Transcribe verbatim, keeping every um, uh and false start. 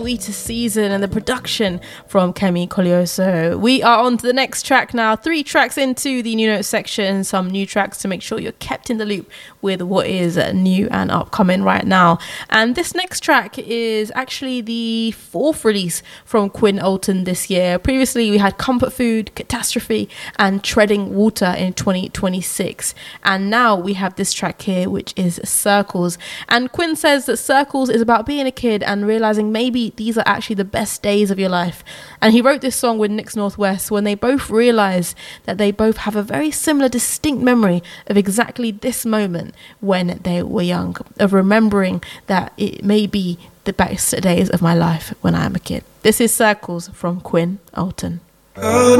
Sweetest Season and the production from Kemi Kolioso. We are on to the next track now. Three tracks into the new notes section, some new tracks to make sure you're kept in the loop with what is new and upcoming right now. And this next track is actually the fourth release from Quinn Oldton this year. Previously we had Comfort Food, Catastrophe and Treading Water in twenty twenty-six. And now we have this track here, which is Circles. And Quinn says that Circles is about being a kid and realizing maybe these are actually the best days of your life. And he wrote this song with Nix Northwest when they both realised that they both have a very similar distinct memory of exactly this moment when they were young, of remembering that it may be the best days of my life when I am a kid. This is Circles from Quinn Oldton. Oh,